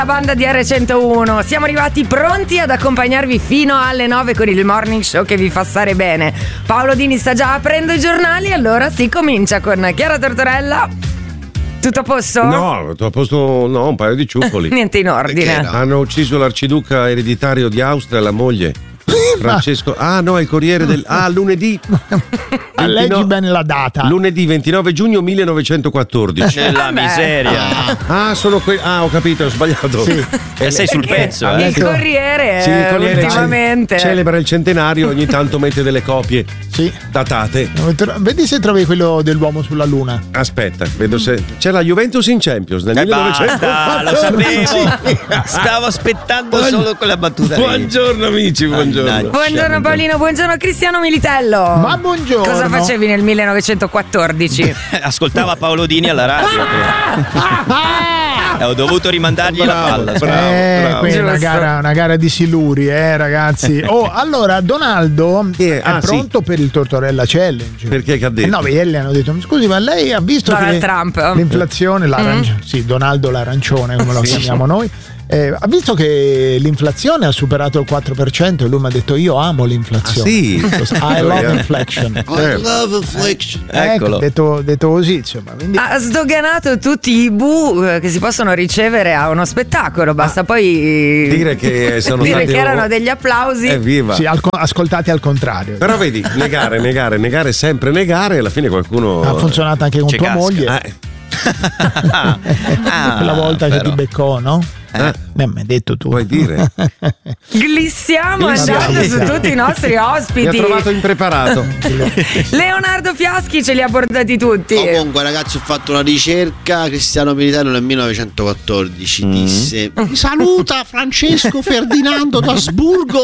La banda di R101, siamo arrivati pronti ad accompagnarvi fino alle 9 con il morning show che vi fa stare bene. Paolo Dini sta già aprendo i giornali, allora si comincia con Chiara Tortorella. Tutto a posto? No, tutto a posto, no, un paio di ciuffoli. Niente in ordine. No? Hanno ucciso l'arciduca ereditario di Austria e la moglie. Francesco. Ah no, è il Corriere del... Ah, lunedì. Leggi bene la data. Lunedì 29 giugno 1914. Nella miseria. Ah, sono ho capito, ho sbagliato. Sì. Sei sul pezzo, Il Corriere, Sì, il Corriere ultimamente celebra il centenario, ogni tanto mette delle copie Sì. datate. Vedi se trovi quello dell'uomo sulla luna. Aspetta, vedo se c'è la Juventus in Champions nel 1914. Basta, lo sapevo. Stavo aspettando solo quella battuta. Buongiorno amici, buongiorno. Buongiorno Paolino, buorno Cristiano Militello. Ma buongiorno. Cosa facevi nel 1914? Ascoltava Paolo Dini alla radio. Ho dovuto rimandargli la palla. Bravo. Qui è Giusto. una gara di siluri, ragazzi. Allora, Donaldo è pronto per il Tortorella Challenge. Perché che ha detto? No, ieri le hanno detto: scusi, ma lei ha visto Donald che Trump. l'inflazione, sì, Donaldo l'arancione, come lo chiamiamo noi. Ha visto che l'inflazione ha superato il 4% e lui mi ha detto: io amo l'inflazione. Sì. I love inflation. I love affliction. Eccolo. Detto così, insomma. Quindi... Ha sdoganato tutti i bu che si possono ricevere a uno spettacolo, basta poi dire che sono dire stati che erano degli applausi. Evviva. Sì, ascoltati al contrario. Però vedi, negare, sempre negare, e alla fine qualcuno Ha funzionato anche con Ci tua casca. moglie. Quella volta che ti beccò, no? Mi hai detto tu. Vuoi dire? Glissiamo andando su tutti i nostri Mi ha ospiti. trovato impreparato. Leonardo Fiaschi ce li ha portati tutti. Comunque ragazzi, ho fatto una ricerca. Cristiano Militello nel 1914 disse: mi saluta Francesco Ferdinando d'Asburgo.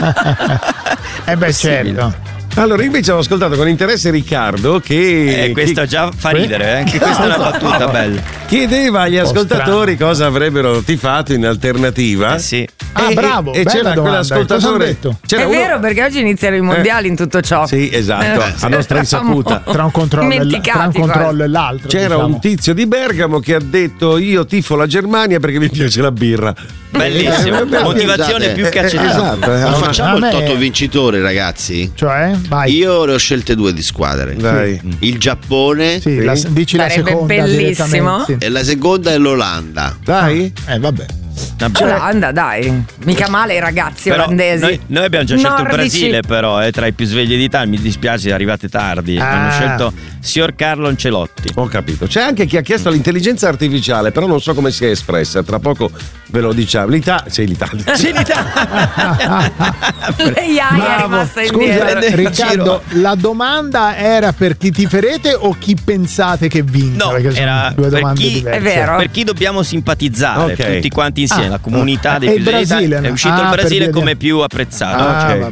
Certo. Allora, invece ho ascoltato con interesse Riccardo che Questo già fa ridere, che questa è una battuta bella. chiedeva agli ascoltatori cosa avrebbero tifato in alternativa. Sì. Bravo. E bella c'era domanda. quell'ascoltatore. Cosa hanno detto? C'era È uno- vero, perché oggi iniziano i mondiali in tutto ciò. Sì, esatto, a nostra insaputa. Tra un controllo, Dimenticati e l'altro. C'era diciamo. un tizio di Bergamo che ha detto: io tifo la Germania perché mi piace la birra. Bellissimo. Motivazione più che accettabile. Esatto. Ma facciamo a me- il Toto vincitore, ragazzi. Cioè, vai. Io ne ho scelte due di squadre. Dai. Il Giappone Sì, dici la Sarebbe seconda bellissimo. direttamente. e la seconda è l'Olanda. Dai. Vabbè. Olanda, dai. Mica male i ragazzi Però olandesi. noi abbiamo già scelto il Nordici. Brasile, però tra i più svegli d'Italia. Mi dispiace, arrivate tardi. Hanno scelto signor Carlo Ancelotti. Ho capito. C'è anche chi ha chiesto l'intelligenza artificiale, però non so come si è espressa. Tra poco ve lo diciamo. L'Italia. Sì, l'Italia. Lei è rimasta indietro. Scusa, Riccardo, la domanda era per chi tiferete o chi pensate che vinca? No, Perché sono era due per domande chi- diverse. È vero. Per chi dobbiamo simpatizzare, Ok. tutti quanti insieme, la comunità dei e più il svegli d'Italia. Brasile, È no? uscito il Per Brasile via come di- più apprezzato.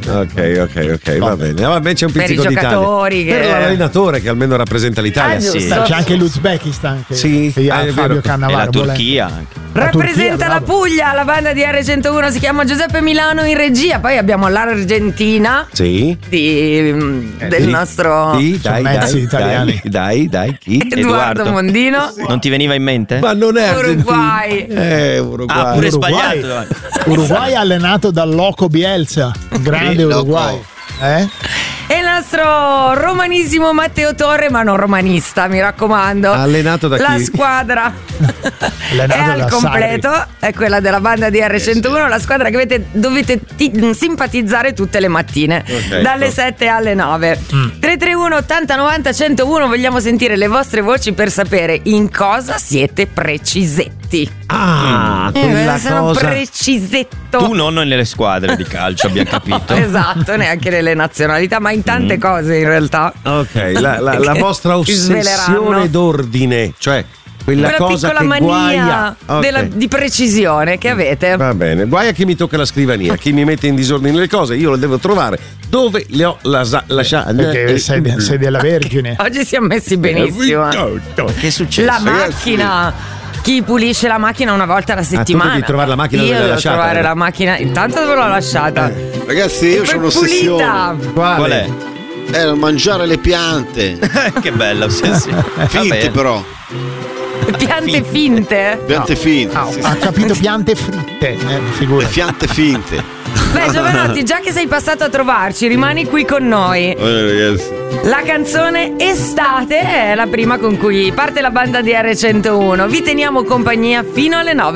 Ok, va bene. Vabbè, c'è un Per i pizzico d'Italia. giocatori che- Per l'allenatore che almeno rappresenta l'Italia. giusto. sì. Beh, c'è anche l'Uzbekistan che Sì, che ha è Fabio vero. E Cannavaro. la Turchia anche. Rappresenta la bravo. Puglia, la banda di R101 si chiama Giuseppe Milano in regia. Poi abbiamo l'Argentina Sì. del nostro Sì, dai, mezzi italiani. dai, chi? Edoardo Edoardo. Mondino. Non ti veniva in mente? Ma non è Uruguay. Uruguay. Ah, pure Uruguay. sbagliato. Uruguay allenato dal Loco Bielsa, grande Sì, Loco. Uruguay. E il nostro romanissimo Matteo Torre, ma non romanista, mi raccomando. Allenato da La chi? squadra Allenato è al da completo, è quella della banda di R101, la squadra che dovete simpatizzare tutte le mattine, Ok. dalle 7 alle 9. 331 80 90 101, vogliamo sentire le vostre voci per sapere in cosa siete precisetti. Ah, quella sono cosa. precisetto. Tu non nelle squadre di calcio, abbiamo capito. Esatto, neanche nelle nazionalità, ma in tante cose in realtà. Ok, la Che vostra ci sveleranno. ossessione d'ordine, cioè quella cosa piccola che guaia. mania Ok. di precisione che avete. Va bene, guai a chi mi tocca la scrivania, chi mi mette in disordine le cose, io lo devo trovare dove le ho lasciate. Perché sei della Vergine. Oggi siamo messi benissimo. Che è successo? La macchina. Chi pulisce la macchina una volta alla settimana? tu devi trovare la macchina io dove l'hai devo lasciata, trovare eh. la macchina. Intanto dove l'ho lasciata? Ragazzi, io Poi ho un'ossessione. pulita. Qual è? Mangiare le piante. Che bella ossessione. Finte Vabbè. però. Piante finte? Piante finte. Sì. Ha capito piante fritte, figura. Le piante finte. Beh, Giovanotti, già che sei passato a trovarci, rimani qui con noi. La canzone Estate è la prima con cui parte la banda di R101. Vi teniamo compagnia fino alle 9.